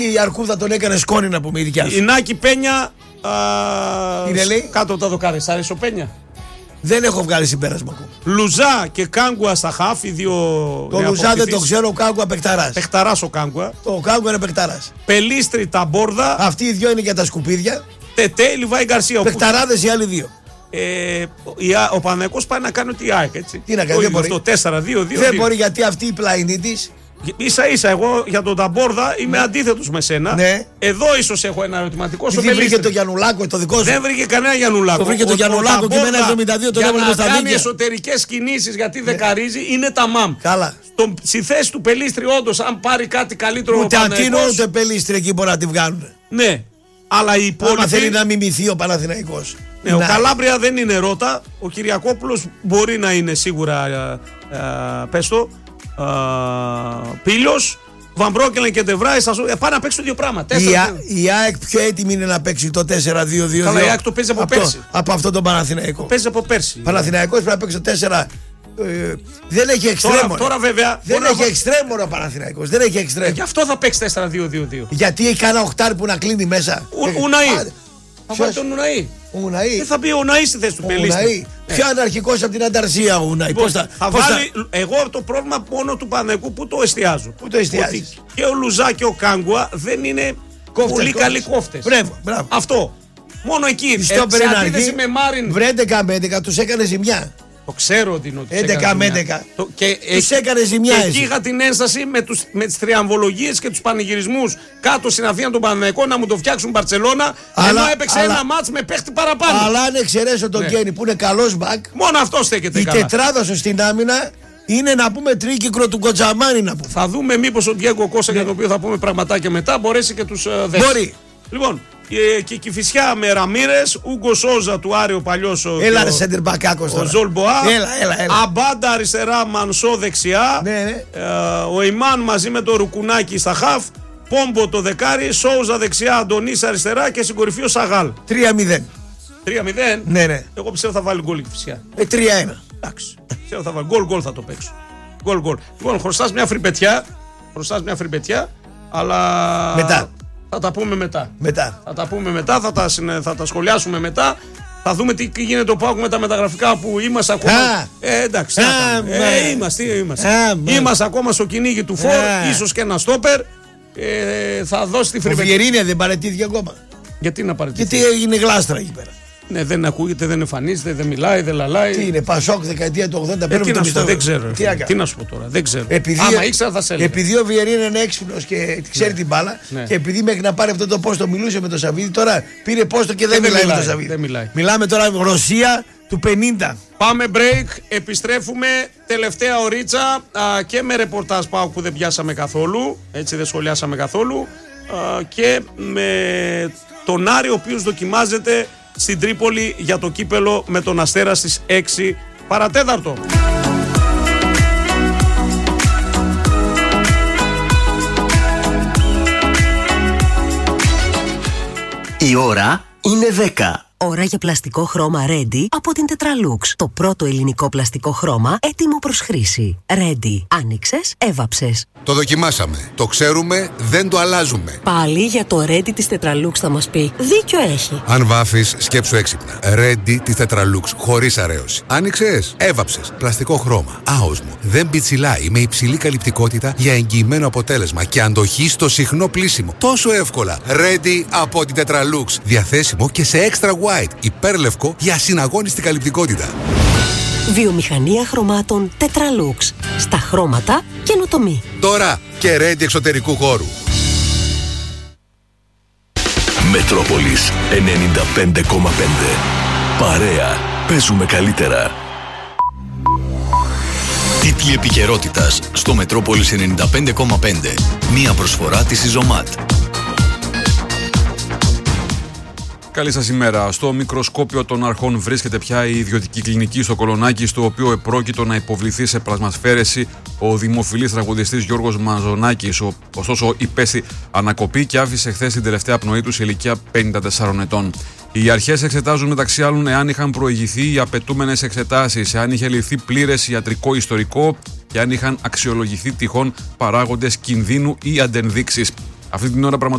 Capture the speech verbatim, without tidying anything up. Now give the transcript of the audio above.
Η Αρκούδα τον έκανε σκόνη να πούμε η δικιά σου. Η Νάκη Πένια. Είναι λέει. Κάτω τα δοκάρια. Σ' αρέσει ο Πένια? Δεν έχω βγάλει συμπέρασμα ακόμα. Λουζά και Κάγκουα στα χαφ, οι δύο. Το Λουζά δεν το ξέρω, ο Κάγκουα παιχταράς. Παιχταράς ο Κάγκουα. Το Κάγκουα είναι παιχταράς. Πελίστρη Ταμπόρδα. Αυτοί οι δύο είναι για τα σκουπίδια. Τετέ Λιβάη Γκαρσία. Παιχταράδες οι άλλοι δύο. Ε, ο Παναθηναϊκός πάει να κάνει ότι η ΑΕΚ, έτσι. Τι να κάνει, δεν μπορεί. Το τέσσερα δύο δύο. Δεν μπορεί γιατί αυτή η πλαϊνή της. Ίσα ίσα εγώ για τον Ταμπόρδα είμαι ναι. αντίθετος με σένα. Ναι. Εδώ ίσως έχω ένα ερωτηματικό. Δεν βρήκε το Γιαννουλάκο, το δικό σου. Δεν βρήκε κανένα Γιαννουλάκο. Το βρήκε το Γιαννουλάκο και με ένα εβδομήντα δύο τον έβαλε στα δίκαια. Για να κάνει εσωτερικές κινήσεις γιατί ναι. δεκαρίζει είναι τα μαμ. Καλά. Στον, στη θέση του Πελίστρη όντως αν πάρει κάτι καλύτερο. Ούτε Αντίνο ούτε Πελίστρη εκεί μπορεί να τη βγάλουν. Ναι. Αλλά η υπόλοιπη. Άμα θέλει να μιμηθεί ο Παναθηναϊκός. Ναι, ο Καλάμπρια δεν είναι ρότα. Ο Κυριακόπουλος μπορεί να είναι σίγουρα. Ε, ε, πες το. Πήλιος, Βαμπρόκελεν και Ντεβράη θα πάνε να παίξουν δύο πράγματα. Η, η ΑΕΚ πιο έτοιμη είναι να παίξει το τέσσερα δύο δύο. Καλά, η ΑΕΚ το παίζει από, από πέρσι. Το, από αυτό τον Παναθηναϊκό. Παίζει από πέρσι. Παναθηναϊκός πρέπει να παίξει το τέσσερα. Ε, δεν έχει εξτρέμορα. Τώρα, τώρα βέβαια. Δεν τώρα έχει εξτρέμορα ο Παναθηναϊκός. Δεν έχει εξτρέμορα. Ε, γι' αυτό θα παίξει τέσσερα δύο δύο δύο. Γιατί έχει κανένα οχτάρι που να κλείνει μέσα. Ουναΐ. Θα βάλει τον Ουναΐ. Δεν θα μπει ο Ουναΐ στη θέση του Πελίστρη. Ποιο αναρχικός από την Ανταρσία ο Ουναΐ. Πώς θα, θα βάλει. Θα... Εγώ το πρόβλημα μόνο του Παναθηναϊκού που το εστιάζω. Πού το εστιάζει. Και ο Λουζά και ο Κάγκουα δεν είναι κόφτες, πολύ κόφτες. Καλοί κόφτες. Μπράβο, μπράβο. Αυτό. Μόνο εκεί. Ε, σε αντίθεση με Μάριν. Βρε έντεκα με έντεκα τους έκανε ζημιά. Το ξέρω ότι είναι ότι έντεκα με έντεκα. Το, και τους ε, έκανε ζημιά. Και εκεί είχα την ένσταση με, τους, με τις τριαμβολογίες και τους πανηγυρισμούς κάτω στην Αθήνα των Παναθηναϊκών να μου το φτιάξουν Μπαρτσελώνα. Ενώ έπαιξε αλλά, ένα μάτς με παίχτη παραπάνω. Αλλά αν εξαιρέσω τον ναι. Γκένι που είναι καλός μπακ. Μόνο αυτό στέκεται η καλά. Η τετράδα σου στην άμυνα είναι να πούμε τρίκυκρο του Κοτζαμάνι να πούμε. Θα δούμε μήπως ο Ντιέγκο Κώστα ναι. για τον οποίο θα πούμε πραγματάκια μετά μπορέσει και τους uh, δέσει. Μπορεί. Λοιπόν. Και η Κηφισιά με Ραμίρες, Ούγκο Σόζα του Άρη ο παλιός. Έλα ρε σέντερ μπακάκος τώρα. Ο Ζολμποά. Έλα, έλα, έλα. Αμπάντα αριστερά, Μανσό δεξιά. Ναι, ναι. Ε, ο Ιμάν μαζί με το Ρουκουνάκι στα χαφ. Πόμπο το δεκάρι, Σόουζα δεξιά, Αντωνής αριστερά και στην κορυφή ο Σαγάλ. τρία μηδέν. τρία μηδέν. Ναι, ναι. Εγώ πιστεύω θα βάλει γκολ η Κηφισιά. Ε, τρία ένα. Εντάξει. Πιστεύω θα βάλει γκολ, γκολ θα το παίξω. Γκολ, γκολ. Λοιπόν, χρωστάς μια φρυπετιά. Χρωστάς μια φρυπετιά, αλλά. Μετά. Θα τα πούμε μετά. μετά. Θα τα πούμε μετά, θα τα, θα τα σχολιάσουμε μετά. Θα δούμε τι γίνεται ο ΠΑΟΚ με τα μεταγραφικά που είμαστε ακόμα. Α, ε, εντάξει. Α, ε, είμαστε, είμαστε. Α, είμαστε ακόμα στο κυνήγι του Φορ, ίσως και ένα στόπερ. Ε, θα δώσει τη φρυπετιά. Ο Βιερίνια δεν παραιτήθηκε ακόμα. Γιατί να παραιτήθηκε. Γιατί έγινε γλάστρα εκεί πέρα. Ναι, δεν ακούγεται, δεν εμφανίζεται, δεν μιλάει, δεν λαλάει. Τι είναι, Πασόκ δεκαετία του ογδόντα πέντε. Ε, τι να σου πω, δεν ξέρω. Τι, τι να σου πω τώρα, δεν ξέρω. Επειδή, Άμα ήξερα θα σε έλεγα. Επειδή ο Βιερίνια είναι έξυπνος και ξέρει ναι. την μπάλα ναι. και επειδή μέχρι να πάρει αυτό το πόστο μιλούσε με τον Σαββίδη, τώρα πήρε πόστο και δεν, δεν μιλάει, μιλάει με τον Σαββίδη. Δεν μιλάει. Μιλάμε τώρα Ρωσία του πενήντα. Πάμε break, επιστρέφουμε τελευταία ωρίτσα α, και με ρεπορτάζ ΠΑΟΚ που δεν πιάσαμε καθόλου, έτσι δεν σχολιάσαμε καθόλου α, και με τον Άρη ο οποίος δοκιμάζεται στην Τρίπολη για το κύπελο με τον Αστέρα στις έξι παρατέταρτο. Η ώρα είναι δέκα. Ώρα για πλαστικό χρώμα Ready από την Tetralux. Το πρώτο ελληνικό πλαστικό χρώμα έτοιμο προς χρήση. Ready. Άνοιξες, έβαψες. Το δοκιμάσαμε. Το ξέρουμε, δεν το αλλάζουμε. Πάλι για το Ready της Tetralux θα μας πει. Δίκιο έχει. Αν βάφεις, σκέψου έξυπνα. Ready της Tetralux, χωρίς αρέωση. Άνοιξες, έβαψες. Πλαστικό χρώμα. Άοσμο. Δεν πιτσιλάει, με υψηλή καλυπτικότητα για εγγυημένο αποτέλεσμα και αντοχή στο συχνό πλύσιμο. Τόσο εύκολα. Ready από την Tetralux. Διαθέσιμο και σε extra white. Υπέρλευκο για ασυναγώνιστη καλυπτικότητα. Βιομηχανία χρωμάτων Tetralux. Στα χρώματα καινοτομή. Τώρα και Ready εξωτερικού χώρου. Μετρόπολης ενενήντα πέντε κόμμα πέντε. Παρέα. Παίζουμε καλύτερα. Τίτλοι επικαιρότητας στο Μετρόπολης ενενήντα πέντε κόμμα πέντε. Μία προσφορά της Ιζωμάτ. Καλή σας ημέρα. Στο μικροσκόπιο των αρχών βρίσκεται πια η ιδιωτική κλινική στο Κολονάκι, στο οποίο επρόκειτο να υποβληθεί σε πλασμασφαίρεση ο δημοφιλής τραγουδιστής Γιώργος Μαζονάκης. Ωστόσο, υπέστη ανακοπή και άφησε χθες την τελευταία πνοή του σε ηλικία πενήντα τεσσάρων ετών. Οι αρχές εξετάζουν μεταξύ άλλων εάν είχαν προηγηθεί οι απαιτούμενες εξετάσεις, εάν είχε ληφθεί πλήρες ιατρικό ιστορικό και αν είχαν αξιολογηθεί τυχόν παράγοντες κινδύνου ή αντενδείξεις. Αυτή την ώρα